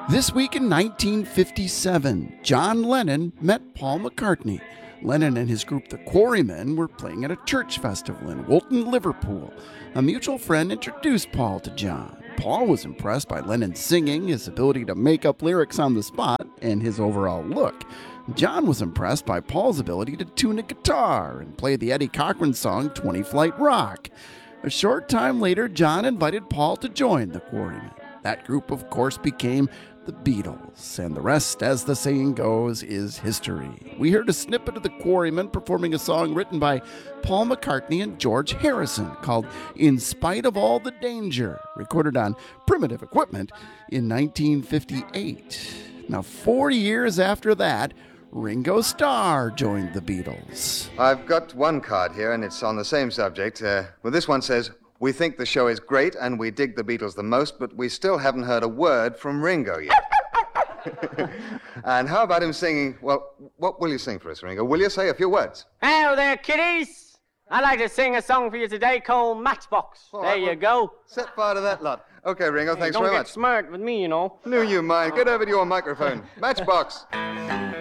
This week in 1957, John Lennon met Paul McCartney. Lennon and his group, the Quarrymen, were playing at a church festival in Woolton, Liverpool. A mutual friend introduced Paul to John. Paul was impressed by Lennon's singing, his ability to make up lyrics on the spot, and his overall look. John was impressed by Paul's ability to tune a guitar and play the Eddie Cochran song 20 Flight Rock. A short time later, John invited Paul to join the Quarrymen. That group, of course, became the Beatles, and the rest, as the saying goes, is history. We heard a snippet of the Quarrymen performing a song written by Paul McCartney and George Harrison called In Spite of All the Danger, recorded on Primitive Equipment in 1958. Now, 4 years after that, Ringo Starr joined the Beatles. I've got one card here, and it's on the same subject. This one says, "We think the show is great, and we dig the Beatles the most, but we still haven't heard a word from Ringo yet." And how about him singing, well, what will you sing for us, Ringo? Will you say a few words? Hello there, kiddies. I'd like to sing a song for you today called Matchbox. There you go. Set fire to that lot. Okay, Ringo, thanks very Don't much. get smart with me, you know. Knew you mind. Get over to your microphone. Matchbox.